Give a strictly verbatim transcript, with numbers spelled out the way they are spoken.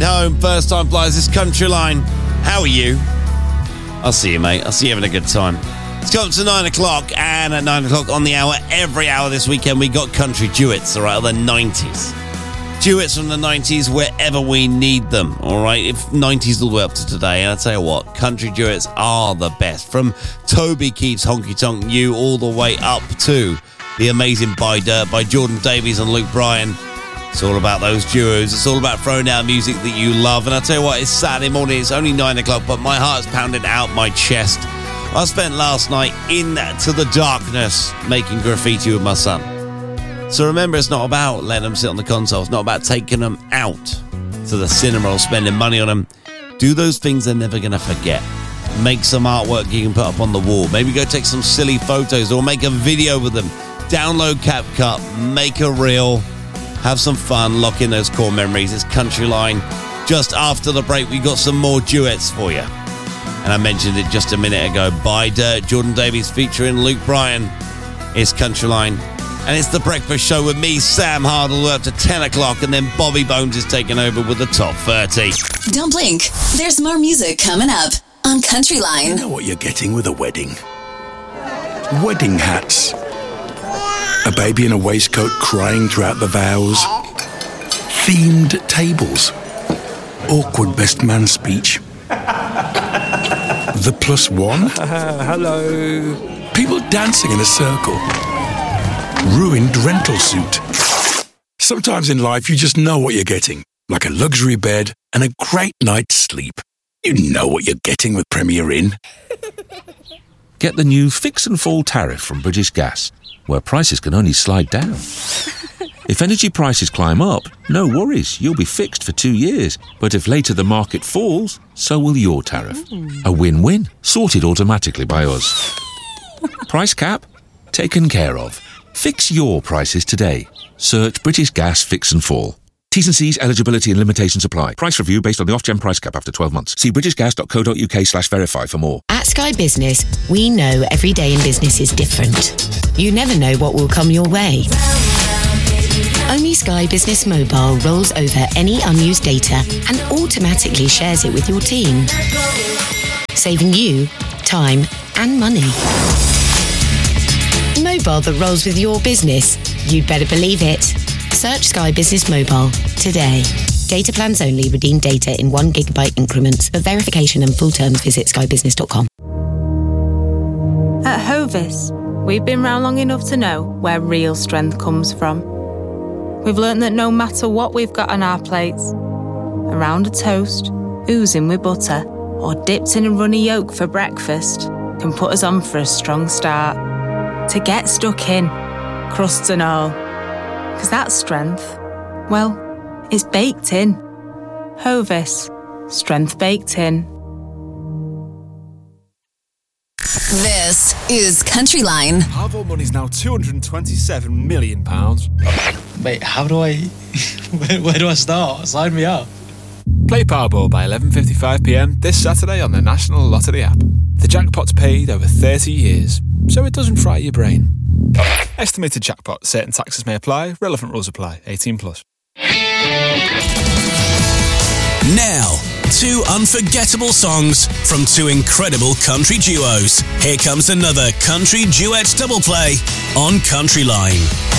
home. First time flyers, this Country Line. How are you? I'll see you, mate. I'll see you having a good time. It's come to nine o'clock, and at nine o'clock on the hour, every hour this weekend, we got country duets, all right, of the nineties. Duets from the nineties wherever we need them, all right? If nineties all the way up to today, and I tell you what, country duets are the best. From Toby Keith's Honky Tonk You all the way up to the amazing Buy Dirt by Jordan Davies and Luke Bryan. It's all about those duos. It's all about throwing out music that you love. And I tell you what, it's Saturday morning. It's only nine o'clock, but my heart's pounding out my chest. I spent last night into the darkness making graffiti with my son. So remember, it's not about letting them sit on the console. It's not about taking them out to the cinema or spending money on them. Do those things they're never going to forget. Make some artwork you can put up on the wall. Maybe go take some silly photos or make a video with them. Download CapCut, make a reel, have some fun, lock in those core memories. It's Country Line. Just after the break, we got some more duets for you. And I mentioned it just a minute ago. Buy Dirt, Jordan Davies featuring Luke Bryan. It's Country Line. And it's the breakfast show with me, Sam Hardle, up to ten o'clock, and then Bobby Bones is taking over with the top thirty. Don't blink. There's more music coming up on Country Line. You know what you're getting with a wedding? Wedding hats. A baby in a waistcoat crying throughout the vows. Themed tables. Awkward best man speech. The plus one. Uh, hello. People dancing in a circle. Ruined rental suit. Sometimes in life you just know what you're getting. Like a luxury bed and a great night's sleep. You know what you're getting with Premier Inn. Get the new Fix and Fall tariff from British Gas, where prices can only slide down. If energy prices climb up, no worries, you'll be fixed for two years. But if later the market falls, so will your tariff. A win-win, sorted automatically by us. Price cap? Taken care of. Fix your prices today. Search British Gas Fix and Fall. T's and C's, eligibility and limitations apply. Price review based on the off-gen price cap after twelve months. See britishgas.co.uk slash verify for more. At Sky Business, we know every day in business is different. You never know what will come your way. Only Sky Business Mobile rolls over any unused data and automatically shares it with your team, saving you time and money. Mobile that rolls with your business. You'd better believe it. Search Sky Business Mobile today. Data plans only. Redeem data in one gigabyte increments. For verification and full terms, visit sky business dot com. At Hovis, we've been round long enough to know where real strength comes from. We've learnt that no matter what we've got on our plates, around a toast, oozing with butter, or dipped in a runny yolk for breakfast, can put us on for a strong start. To get stuck in, crusts and all. Because that strength, well, it's baked in. Hovis, strength baked in. This is Country Line. Powerball money's now two hundred twenty-seven million pounds. Wait, how do I... where, where do I start? Sign me up. Play Powerball by eleven fifty-five p m this Saturday on the National Lottery app. The jackpot's paid over thirty years, so it doesn't fry your brain. Estimated jackpot. Certain taxes may apply. Relevant rules apply. eighteen plus. Now, two unforgettable songs from two incredible country duos. Here comes another country duet double play on Country Line.